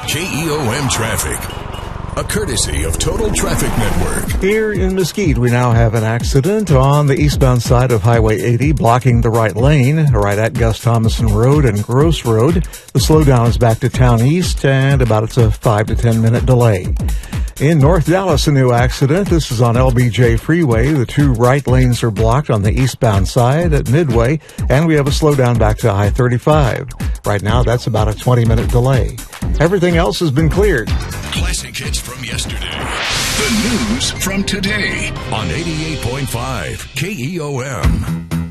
KEOM Traffic, a courtesy of Total Traffic Network. Here in Mesquite, we now have an accident on the eastbound side of Highway 80, blocking the right lane, right at Gus Thomason Road and Gross Road. The slowdown is back to Town East, and it's a 5 to 10 minute delay. In North Dallas, a new accident. This is on LBJ Freeway. The two right lanes are blocked on the eastbound side at Midway, and we have a slowdown back to I-35. Right now, that's about a 20-minute delay. Everything else has been cleared. Classic hits from yesterday. The news from today on 88.5 KEOM.